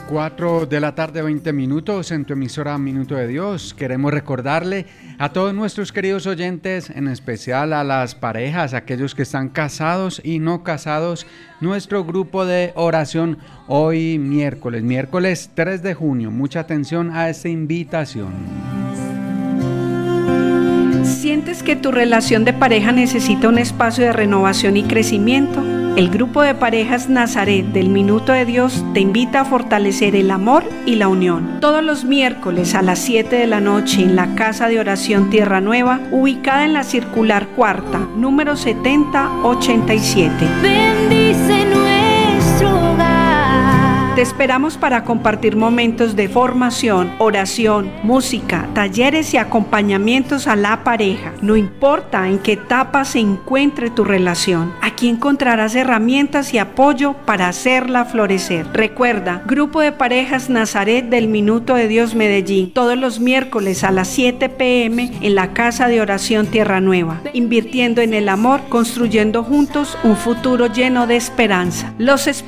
4 de la tarde, 20 minutos, en tu emisora Minuto de Dios. Queremos recordarle a todos nuestros queridos oyentes, en especial a las parejas, aquellos que están casados y no casados, nuestro grupo de oración hoy miércoles 3 de junio. Mucha atención a esta invitación. ¿Sientes que tu relación de pareja necesita un espacio de renovación y crecimiento? El grupo de parejas Nazaret del Minuto de Dios te invita a fortalecer el amor y la unión. Todos los miércoles a las 7 de la noche en la Casa de Oración Tierra Nueva, ubicada en la Circular Cuarta, número 7087. Bendice nuestro hogar. Te esperamos para compartir momentos de formación, oración, música, talleres y acompañamientos a la pareja. No importa en qué etapa se encuentre tu relación, aquí encontrarás herramientas y apoyo para hacerla florecer. Recuerda, Grupo de Parejas Nazaret del Minuto de Dios Medellín, todos los miércoles a las 7 p.m. en la Casa de Oración Tierra Nueva, invirtiendo en el amor, construyendo juntos un futuro lleno de esperanza. Los esperamos.